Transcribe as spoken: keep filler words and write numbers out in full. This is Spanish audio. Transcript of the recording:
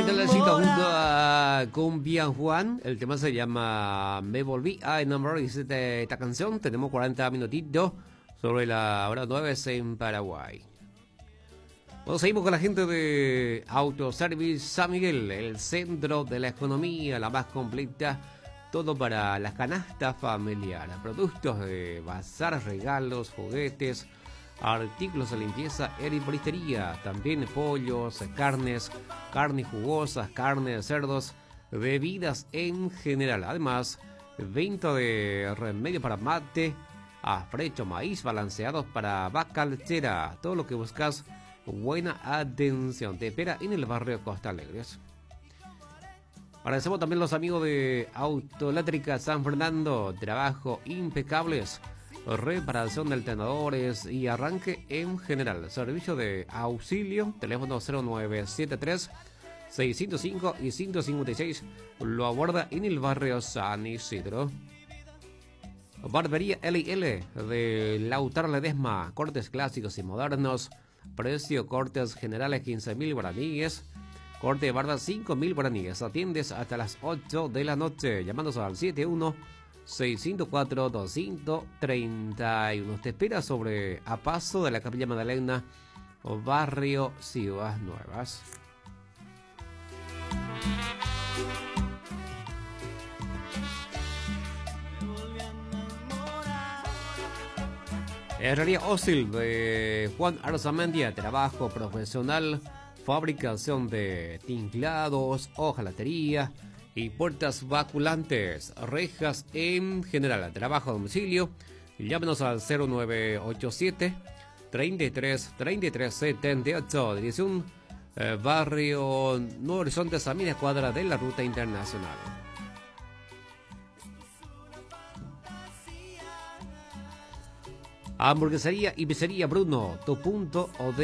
Tardecita junto a Cumbia Juan. El tema se llama Me Volví a Enamorar. Dice este- esta canción. Tenemos cuarenta minutitos sobre la hora nueve en Paraguay. Bueno, seguimos con la gente de Autoservice San Miguel, el centro de la economía, la más completa. Todo para las canastas familiares. Productos de bazar, regalos, juguetes, artículos de limpieza, herboristería, también pollos, carnes, carnes jugosas, carne de cerdos, bebidas en general. Además, venta de remedio para mate, afrecho, maíz balanceados para vaca lechera. Todo lo que buscas, buena atención. Te espera en el barrio Costa Alegres. Agradecemos también a los amigos de Autoeléctrica San Fernando. Trabajo impecables. Reparación de alternadores y arranque en general. Servicio de auxilio. Teléfono cero nueve siete tres, seis cero cinco y cinco cinco seis. Lo aborda en el barrio San Isidro. Barbería L y L de Lautaro Ledesma. Cortes clásicos y modernos. Precio cortes generales quince mil guaraníes. Corte de barba cinco mil guaraníes. Atiendes hasta las ocho de la noche. Llamándose al siete uno seis cero cuatro dos cero tres uno. Te espera sobre a paso de la Capilla Magdalena, barrio Ciudad Nuevas. Herrería Ósil de Juan Arzamendia. Trabajo profesional, fabricación de tinklados, hojalatería y puertas vaculantes, rejas en general. Trabajo a domicilio. Llámenos al cero nueve ocho siete, treinta y tres, treinta y tres setenta y ocho. Dirección eh, barrio Nuevo Horizonte, a media cuadra de la ruta internacional. Hamburguesería y pizzería Bruno, tu punto o de